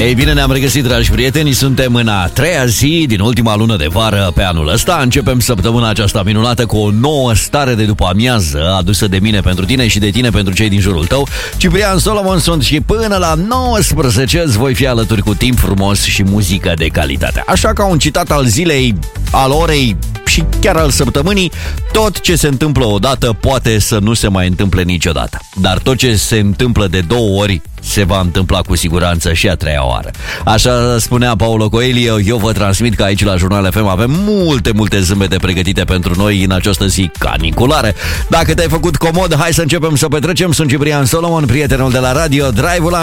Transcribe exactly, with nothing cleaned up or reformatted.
Ei bine, ne-am regăsit, dragi prieteni. Suntem în a treia zi din ultima lună de vară pe anul ăsta. Începem săptămâna aceasta minunată cu o nouă stare de după amiază adusă de mine pentru tine și de tine pentru cei din jurul tău. Ciprian Solomon sunt și până la nouăsprezece îți voi fi alături cu timp frumos și muzică de calitate. Așa ca un citat al zilei, al orei și chiar al săptămânii: tot ce se întâmplă odată poate să nu se mai întâmple niciodată, dar tot ce se întâmplă de două ori se va întâmpla cu siguranță și a treia oară. Așa spunea Paulo Coelho. Eu vă transmit că aici la Jurnal F M avem multe, multe zâmbete pregătite pentru noi în această zi caniculară. Dacă te-ai făcut comod, hai să începem să petrecem. Sunt Ciprian Solomon, prietenul de la radio Drive-ul